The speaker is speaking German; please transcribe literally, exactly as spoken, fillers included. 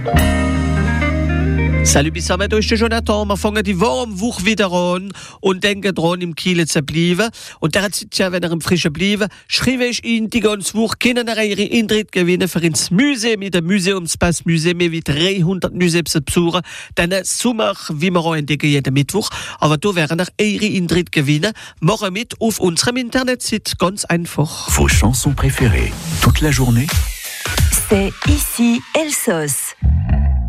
Salut, bis damit euch Jonathan. Wir fangen die warme Woche wieder an und denken dran, im Kiel zu bleiben. Und der Zeit, ja, wenn ihr im Frischen bleiben, schreibe ich Ihnen die ganze Woche, können ihr ihre Eintritt gewinnen für ins Museum mit dem Museumspass Museum, mehr wie dreihundert Museum zu besuchen. Dann Sommer, wie wir auch entdecken, jeden Mittwoch. Aber da werden ihr ihre Eintritt gewinnen. Machen mit auf unserem Internetseite. Ganz einfach. Vos chansons préférées. Toute la journée? C'est ici Elsos.